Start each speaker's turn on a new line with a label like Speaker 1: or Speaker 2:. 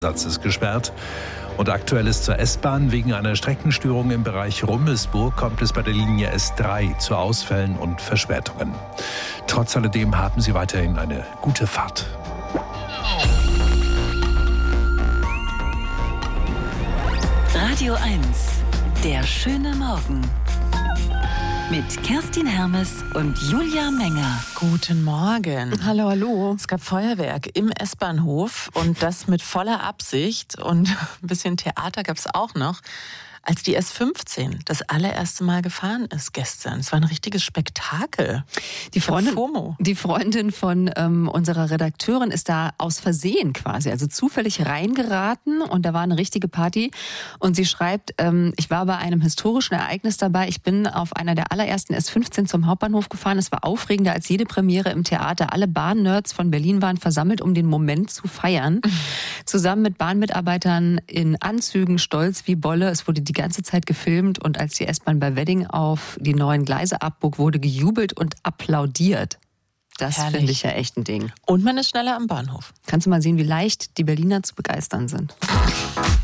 Speaker 1: Satz ist gesperrt. Und aktuell ist zur S-Bahn wegen einer Streckenstörung im Bereich Rummelsburg kommt es bei der Linie S3 zu Ausfällen und Verspätungen. Trotz alledem haben Sie weiterhin eine gute Fahrt.
Speaker 2: Radio 1, der schöne Morgen. Mit Kerstin Hermes und Julia Menger.
Speaker 3: Guten Morgen.
Speaker 4: Hallo, hallo.
Speaker 3: Es gab Feuerwerk im S-Bahnhof und das mit voller Absicht. Und ein bisschen Theater gab es auch noch, als die S15 das allererste Mal gefahren ist gestern. Es war ein richtiges Spektakel.
Speaker 4: Die Freundin von unserer Redakteurin ist da aus Versehen quasi, also zufällig reingeraten und da war eine richtige Party. Und sie schreibt, ich war bei einem historischen Ereignis dabei. Ich bin auf einer der allerersten S15 zum Hauptbahnhof gefahren. Es war aufregender als jede Premiere im Theater. Alle Bahnnerds von Berlin waren versammelt, um den Moment zu feiern. Zusammen mit Bahnmitarbeitern in Anzügen, stolz wie Bolle. Es wurde die ganze Zeit gefilmt und als die S-Bahn bei Wedding auf die neuen Gleise abbog, wurde gejubelt und applaudiert. Das finde ich ja echt ein Ding.
Speaker 3: Und man ist schneller am Bahnhof.
Speaker 4: Kannst du mal sehen, wie leicht die Berliner zu begeistern sind.